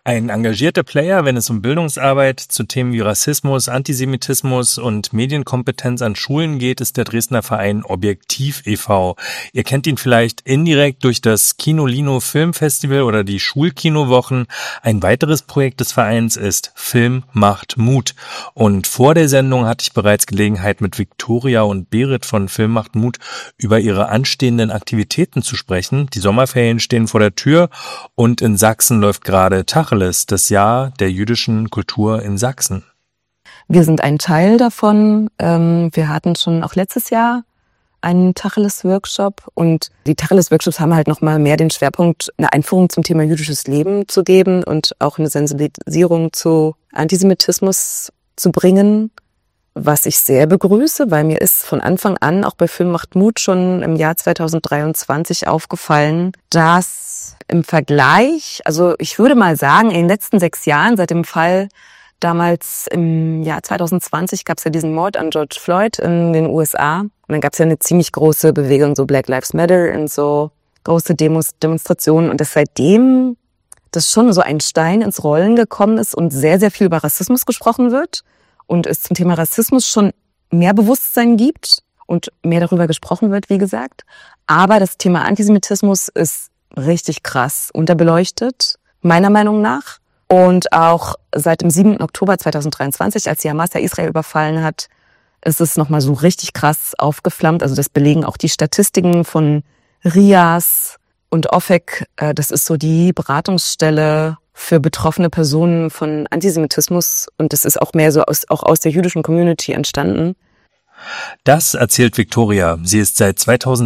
Ein engagierter Player, wenn es um Bildungsarbeit zu Themen wie Rassismus, Antisemitismus und Medienkompetenz an Schulen geht, ist der Dresdner Verein Objektiv e.V. Ihr kennt ihn vielleicht indirekt durch das Kinolino Filmfestival oder die Schulkinowochen. Ein weiteres Projekt des Vereins ist Film macht Mut. Und vor der Sendung hatte ich bereits Gelegenheit, mit Viktoria und Berit von Film macht Mut über ihre anstehenden Aktivitäten zu sprechen. Die Sommerferien stehen vor der Tür und in Sachsen läuft gerade Tacheles, das Jahr der jüdischen Kultur in Sachsen. Wir sind ein Teil davon. Wir hatten schon auch letztes Jahr einen Tacheles-Workshop und die Tacheles-Workshops haben halt nochmal mehr den Schwerpunkt, eine Einführung zum Thema jüdisches Leben zu geben und auch eine Sensibilisierung zu Antisemitismus zu bringen, was ich sehr begrüße, weil mir ist von Anfang an auch bei Film macht Mut schon im Jahr 2023 aufgefallen, dass im Vergleich, also ich würde mal sagen, in den letzten 6 Jahren, seit dem Fall damals im Jahr 2020 gab es ja diesen Mord an George Floyd in den USA. Und dann gab es ja eine ziemlich große Bewegung, so Black Lives Matter und so große Demonstrationen. Und dass seitdem das schon so ein Stein ins Rollen gekommen ist und sehr, sehr viel über Rassismus gesprochen wird und es zum Thema Rassismus schon mehr Bewusstsein gibt und mehr darüber gesprochen wird, wie gesagt. Aber das Thema Antisemitismus ist richtig krass unterbeleuchtet, meiner Meinung nach. Und auch seit dem 7. Oktober 2023, als die Hamas ja Israel überfallen hat, ist es nochmal so richtig krass aufgeflammt. Also das belegen auch die Statistiken von RIAS und OFEC. Das ist so die Beratungsstelle für betroffene Personen von Antisemitismus. Und das ist auch mehr so auch aus der jüdischen Community entstanden. Das erzählt Viktoria. Sie ist seit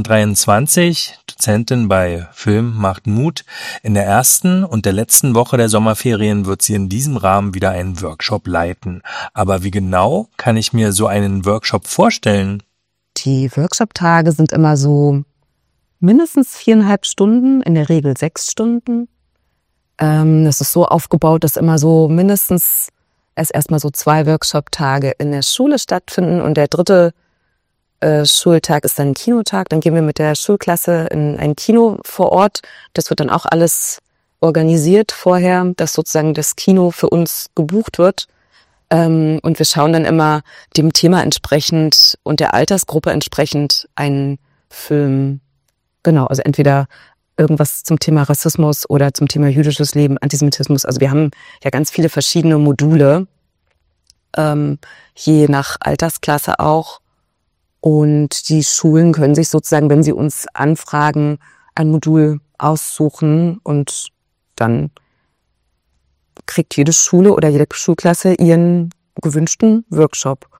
2023 Dozentin bei Film macht Mut. In der ersten und der letzten Woche der Sommerferien wird sie in diesem Rahmen wieder einen Workshop leiten. Aber wie genau kann ich mir so einen Workshop vorstellen? Die Workshop-Tage sind immer so mindestens 4,5 Stunden, in der Regel 6 Stunden. Das ist so aufgebaut, dass immer so mindestens erstmal so 2 Workshop-Tage in der Schule stattfinden und der 3. Schultag ist dann ein Kinotag. Dann gehen wir mit der Schulklasse in ein Kino vor Ort. Das wird dann auch alles organisiert vorher, dass sozusagen das Kino für uns gebucht wird. Und wir schauen dann immer dem Thema entsprechend und der Altersgruppe entsprechend einen Film. Genau, also entweder irgendwas zum Thema Rassismus oder zum Thema jüdisches Leben, Antisemitismus. Also wir haben ja ganz viele verschiedene Module, je nach Altersklasse auch. Und die Schulen können sich sozusagen, wenn sie uns anfragen, ein Modul aussuchen und dann kriegt jede Schule oder jede Schulklasse ihren gewünschten Workshop.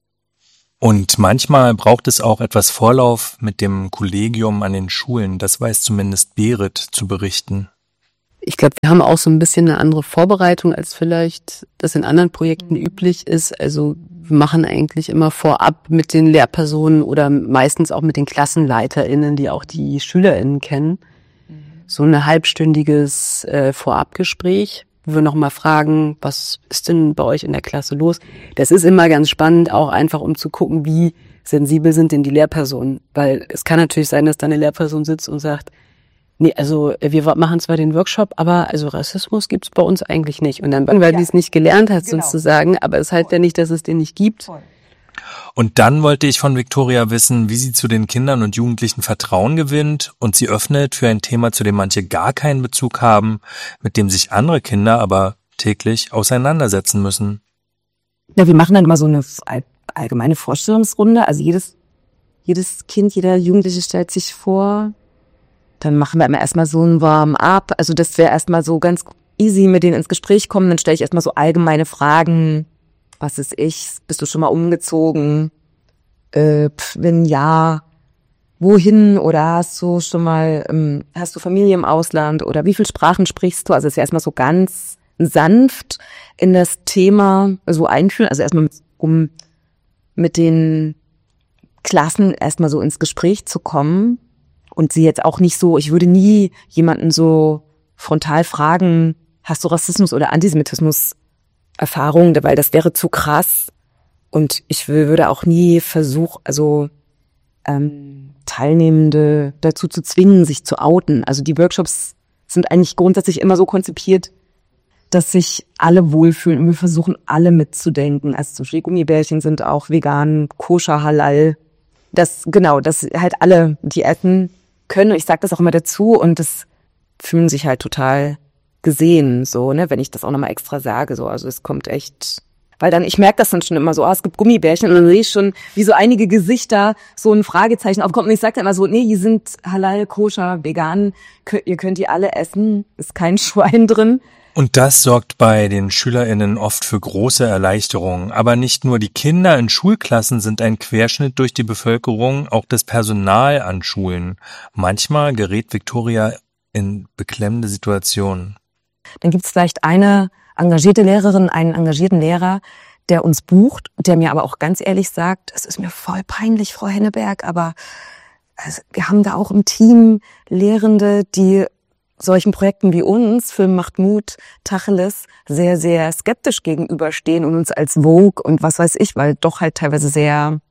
Und manchmal braucht es auch etwas Vorlauf mit dem Kollegium an den Schulen. Das weiß zumindest Berit zu berichten. Ich glaube, wir haben auch so ein bisschen eine andere Vorbereitung, als vielleicht das in anderen Projekten üblich ist. Also wir machen eigentlich immer vorab mit den Lehrpersonen oder meistens auch mit den KlassenleiterInnen, die auch die SchülerInnen kennen, so ein halbstündiges Vorabgespräch, wo wir nochmal fragen, was ist denn bei euch in der Klasse los? Das ist immer ganz spannend, auch einfach um zu gucken, wie sensibel sind denn die Lehrpersonen. Weil es kann natürlich sein, dass da eine Lehrperson sitzt und sagt, nee, also wir machen zwar den Workshop, aber also Rassismus gibt's bei uns eigentlich nicht. Und dann, weil die es nicht gelernt hat, sozusagen, aber es heißt ja nicht, dass es den nicht gibt. Und dann wollte ich von Viktoria wissen, wie sie zu den Kindern und Jugendlichen Vertrauen gewinnt und sie öffnet für ein Thema, zu dem manche gar keinen Bezug haben, mit dem sich andere Kinder aber täglich auseinandersetzen müssen. Ja, wir machen dann immer so eine allgemeine Vorstellungsrunde. Also jedes Kind, jeder Jugendliche stellt sich vor. Dann machen wir immer erstmal so ein Warm-up. Also das wäre erstmal so ganz easy, mit denen ins Gespräch kommen. Dann stelle ich erstmal so allgemeine Fragen. Was ist ich? Bist du schon mal umgezogen? Wenn ja, wohin? Oder hast du schon mal, hast du Familie im Ausland? Oder wie viele Sprachen sprichst du? Also es ist ja erstmal so ganz sanft in das Thema so einführen. Also erstmal, um mit den Klassen erstmal so ins Gespräch zu kommen. Und sie jetzt auch nicht so, ich würde nie jemanden so frontal fragen, hast du Rassismus oder Antisemitismus Erfahrung, weil das wäre zu krass. Und ich würde auch nie versuchen, Teilnehmende dazu zu zwingen, sich zu outen. Also die Workshops sind eigentlich grundsätzlich immer so konzipiert, dass sich alle wohlfühlen und wir versuchen alle mitzudenken. Also zum Beispiel die Gummibärchen sind auch vegan, koscher, halal. Dass halt alle die essen können. Und ich sage das auch immer dazu und das fühlen sich halt total gesehen, so, ne, wenn ich das auch nochmal extra sage, so. Also es kommt echt, weil dann, ich merke das dann schon immer so, es gibt Gummibärchen und dann sehe ich schon, wie so einige Gesichter so ein Fragezeichen aufkommt und ich sage dann immer so, nee, die sind halal, koscher, vegan, ihr könnt die alle essen, ist kein Schwein drin. Und das sorgt bei den SchülerInnen oft für große Erleichterungen. Aber nicht nur die Kinder in Schulklassen sind ein Querschnitt durch die Bevölkerung, auch das Personal an Schulen. Manchmal gerät Viktoria in beklemmende Situationen. Dann gibt es vielleicht eine engagierte Lehrerin, einen engagierten Lehrer, der uns bucht, der mir aber auch ganz ehrlich sagt, es ist mir voll peinlich, Frau Henneberg, aber wir haben da auch im Team Lehrende, die solchen Projekten wie uns, Film macht Mut, Tacheles, sehr, sehr skeptisch gegenüberstehen und uns als Vogue und was weiß ich, weil doch halt teilweise sehr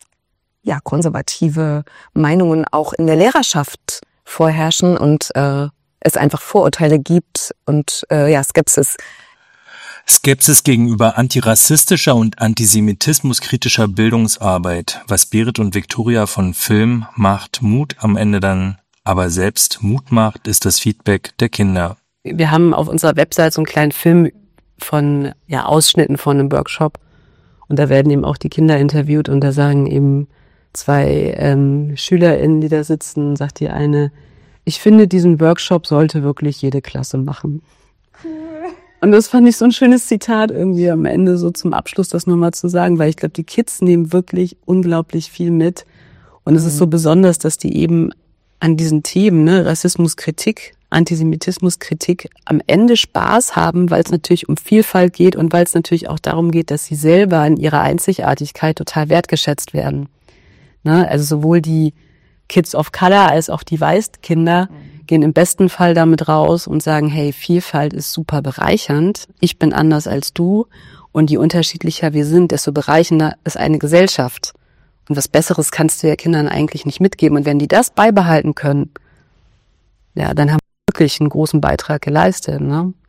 konservative Meinungen auch in der Lehrerschaft vorherrschen und es einfach Vorurteile gibt und Skepsis. Skepsis gegenüber antirassistischer und antisemitismuskritischer Bildungsarbeit. Was Berit und Viktoria von Film macht Mut am Ende dann aber selbst Mut macht, ist das Feedback der Kinder. Wir haben auf unserer Website so einen kleinen Film von Ausschnitten von einem Workshop und da werden eben auch die Kinder interviewt und da sagen eben 2 SchülerInnen, die da sitzen, sagt die eine, ich finde, diesen Workshop sollte wirklich jede Klasse machen. Und das fand ich so ein schönes Zitat irgendwie am Ende so zum Abschluss, das nochmal zu sagen, weil ich glaube, die Kids nehmen wirklich unglaublich viel mit. Und es ist so besonders, dass die eben an diesen Themen, ne, Rassismuskritik, Antisemitismuskritik, am Ende Spaß haben, weil es natürlich um Vielfalt geht und weil es natürlich auch darum geht, dass sie selber in ihrer Einzigartigkeit total wertgeschätzt werden. Ne? Also sowohl die Kids of Color als auch die Weißkinder gehen im besten Fall damit raus und sagen, hey, Vielfalt ist super bereichernd, ich bin anders als du und je unterschiedlicher wir sind, desto bereichernder ist eine Gesellschaft. Und was Besseres kannst du ja Kindern eigentlich nicht mitgeben. Und wenn die das beibehalten können, dann haben wir wirklich einen großen Beitrag geleistet, ne?